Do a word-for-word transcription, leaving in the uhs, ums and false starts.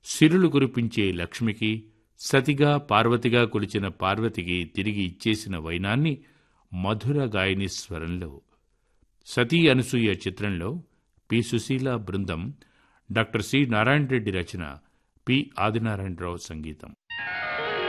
సిరులు కురిపించే లక్ష్మికి, సతిగా పార్వతిగా కొలిచిన పార్వతికి తిరిగి ఇచ్చేసిన వైనాన్ని మధుర గాయని స్వరంలో. సతీ అనసూయ చిత్రంలో పి సుశీల బృందం, డాక్టర్ సి నారాయణ రెడ్డి రచన, పి ఆదినారాయణరావు సంగీతం.